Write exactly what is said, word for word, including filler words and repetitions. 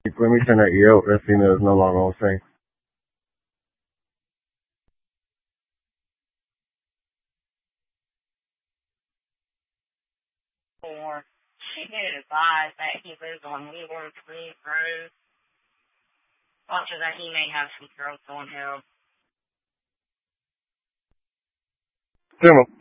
Let me turn that ear out. That signal is no longer on sync. Or she did advise that he lives on Leeward Creek Road. Also that he may have some growth on him. General.